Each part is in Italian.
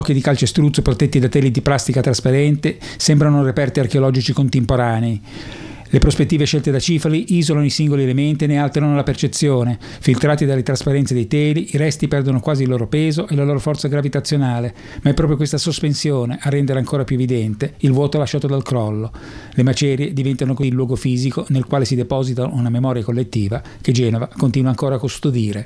Che di calcestruzzo protetti da tele di plastica trasparente sembrano reperti archeologici contemporanei. Le prospettive scelte da Cifali isolano i singoli elementi e ne alterano la percezione. Filtrati dalle trasparenze dei teli, i resti perdono quasi il loro peso e la loro forza gravitazionale, ma è proprio questa sospensione a rendere ancora più evidente il vuoto lasciato dal crollo. Le macerie diventano così il luogo fisico nel quale si deposita una memoria collettiva che Genova continua ancora a custodire.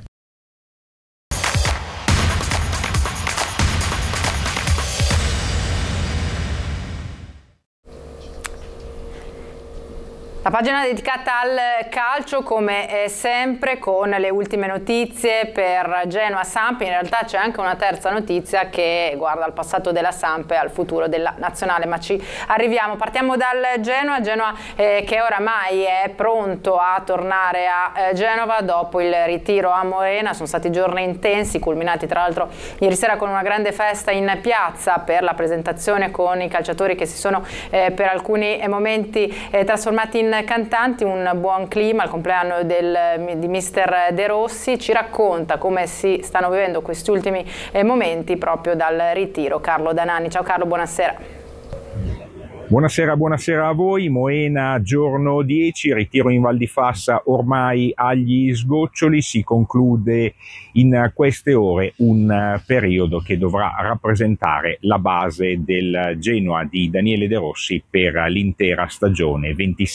La pagina dedicata al calcio, come sempre, con le ultime notizie per Genoa Samp. In realtà c'è anche una terza notizia che guarda al passato della Samp e al futuro della nazionale, ma ci arriviamo. Partiamo dal Genoa che oramai è pronto a tornare a Genova dopo il ritiro a Moena. Sono stati giorni intensi, culminati tra l'altro ieri sera con una grande festa in piazza per la presentazione con i calciatori che si sono per alcuni momenti trasformati in cantanti. Un buon clima, il compleanno di mister De Rossi. Ci racconta come si stanno vivendo questi ultimi momenti proprio dal ritiro Carlo Danani. Ciao Carlo, buonasera. Buonasera a voi. Moena, giorno 10, ritiro in Val di Fassa ormai agli sgoccioli. Si conclude in queste ore un periodo che dovrà rappresentare la base del Genoa di Daniele De Rossi per l'intera stagione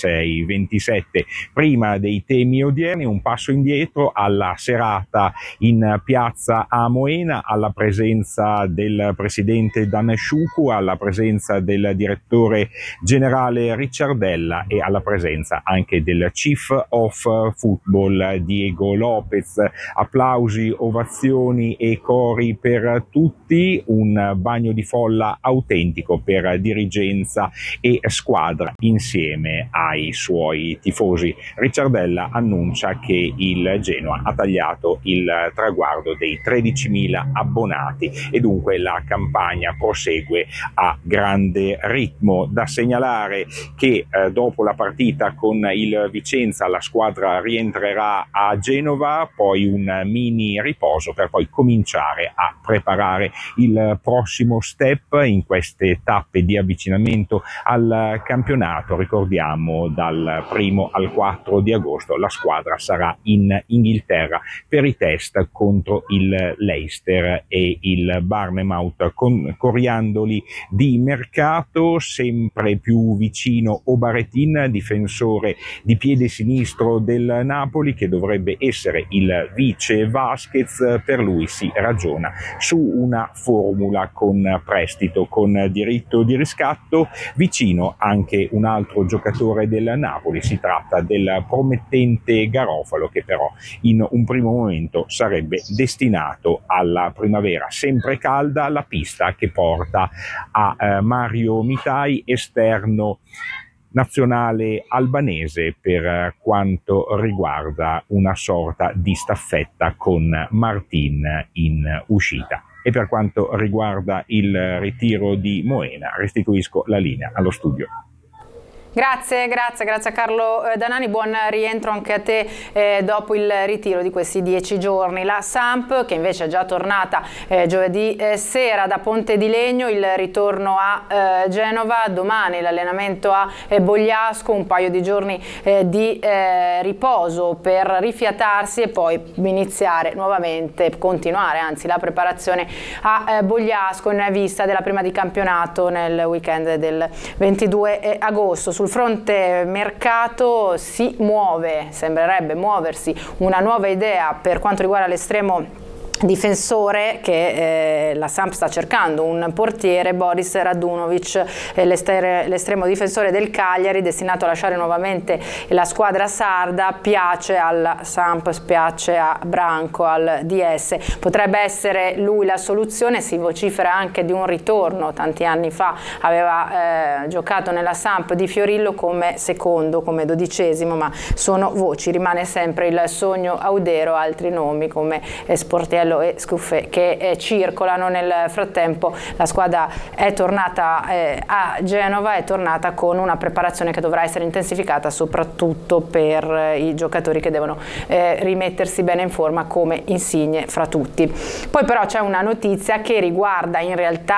26-27. Prima dei temi odierni, un passo indietro alla serata in piazza a Moena, alla presenza del presidente Dan Sciucu, alla presenza del direttore generale Ricciardella e alla presenza anche del Chief of Football Diego Lopez. Applausi, ovazioni e cori per tutti, un bagno di folla autentico per dirigenza e squadra insieme ai suoi tifosi. Ricciardella annuncia che il Genoa ha tagliato il traguardo dei 13.000 abbonati e dunque la campagna prosegue a grande ritmo. Da segnalare che dopo la partita con il Vicenza la squadra rientrerà a Genova, poi un mini riposo per poi cominciare a preparare il prossimo step in queste tappe di avvicinamento al campionato. Ricordiamo, dal 1 al 4 di agosto la squadra sarà in Inghilterra per i test contro il Leicester e il Bournemouth, con coriandoli di mercato. Sempre più vicino Obaretin, difensore di piede sinistro del Napoli, che dovrebbe essere il vice Vasquez. Per lui si ragiona su una formula con prestito con diritto di riscatto. Vicino anche un altro giocatore del Napoli, si tratta del promettente Garofalo, che però in un primo momento sarebbe destinato alla primavera sempre calda. La pista che porta a Mario Mitai, esterno nazionale albanese, per quanto riguarda una sorta di staffetta con Martin in uscita. E per quanto riguarda il ritiro di Moena, restituisco la linea allo studio. Grazie a Carlo Danani, buon rientro anche a te dopo il ritiro di questi 10 giorni. La Samp, che invece è già tornata giovedì sera da Ponte di Legno, il ritorno a Genova, domani l'allenamento a Bogliasco, un paio di giorni di riposo per rifiatarsi e poi iniziare nuovamente, continuare anzi la preparazione a Bogliasco in vista della prima di campionato nel weekend del 22 agosto. Sul fronte mercato si muove, sembrerebbe muoversi una nuova idea per quanto riguarda l'estremo difensore che la Samp sta cercando, un portiere, Boris Radunovic, l'estremo difensore del Cagliari, destinato a lasciare nuovamente la squadra sarda. Piace alla Samp, piace a Branco, al DS. Potrebbe essere lui la soluzione. Si vocifera anche di un ritorno. Tanti anni fa aveva giocato nella Samp di Fiorillo come secondo, come 12°, ma sono voci. Rimane sempre il sogno Audero, altri nomi come Sportiello e Scuffè che circolano. Nel frattempo la squadra è tornata a Genova, è tornata con una preparazione che dovrà essere intensificata soprattutto per i giocatori che devono rimettersi bene in forma, come Insigne fra tutti. Poi però c'è una notizia che riguarda in realtà